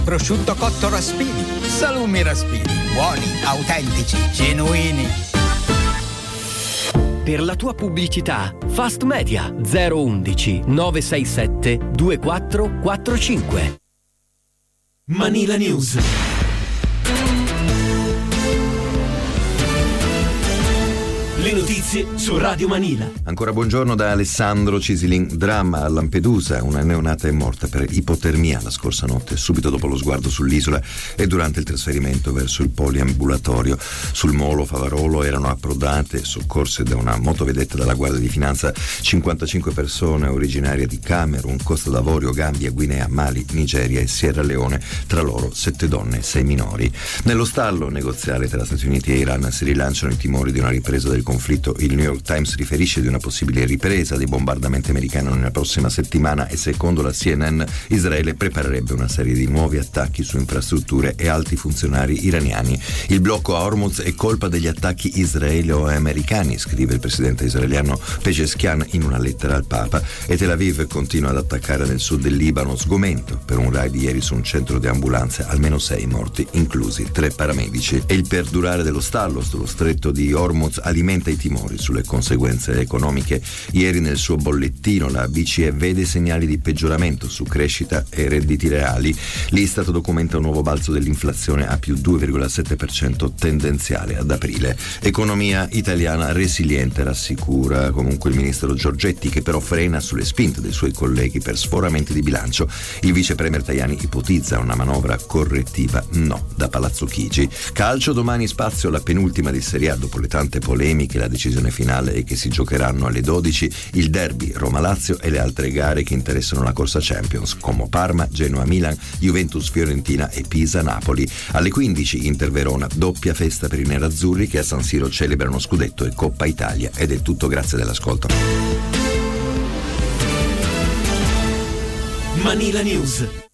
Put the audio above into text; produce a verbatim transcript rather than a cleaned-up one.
Prosciutto cotto Raspini, salumi Raspini, buoni, autentici, genuini. Per la tua pubblicità, Fast Media zero undici nove sei sette due quattro quattro cinque. Manila News. Le notizie su Radio Manila. Ancora buongiorno da Alessandro Cisilin. Dramma a Lampedusa, una neonata è morta per ipotermia la scorsa notte, subito dopo lo sguardo sull'isola e durante il trasferimento verso il poliambulatorio. Sul molo Favarolo erano approdate, soccorse da una motovedetta della Guardia di Finanza, cinquantacinque persone originarie di Camerun, Costa d'Avorio, Gambia, Guinea, Mali, Nigeria e Sierra Leone, tra loro sette donne e sei minori. Nello stallo negoziale tra Stati Uniti e Iran si rilanciano i timori di una ripresa del conflitto. Il New York Times riferisce di una possibile ripresa dei bombardamenti americani nella prossima settimana e secondo la C N N Israele preparerebbe una serie di nuovi attacchi su infrastrutture e alti funzionari iraniani. Il blocco a Hormuz è colpa degli attacchi israelo-americani, scrive il presidente israeliano Pezeshkian in una lettera al Papa, e Tel Aviv continua ad attaccare nel sud del Libano. Sgomento per un raid ieri su un centro di ambulanze, almeno sei morti, inclusi tre paramedici. E il perdurare dello stallo sullo stretto di Hormuz alimenta i timori sulle conseguenze economiche. Ieri nel suo bollettino la B C E vede segnali di peggioramento su crescita e redditi reali. L'Istat documenta un nuovo balzo dell'inflazione a più due virgola sette per cento tendenziale ad aprile. Economia italiana resiliente, rassicura comunque il ministro Giorgetti, che però frena sulle spinte dei suoi colleghi per sforamenti di bilancio. Il vice premier Tajani ipotizza una manovra correttiva, no, da Palazzo Chigi. Calcio, domani spazio alla penultima di Serie A dopo le tante polemiche. La decisione finale è che si giocheranno alle dodici il derby Roma-Lazio e le altre gare che interessano la corsa Champions, come Parma, Genoa-Milan, Juventus-Fiorentina e Pisa-Napoli. Alle quindici Inter-Verona, doppia festa per i nerazzurri che a San Siro celebrano scudetto e Coppa Italia. Ed è tutto, grazie dell'ascolto. Manila News.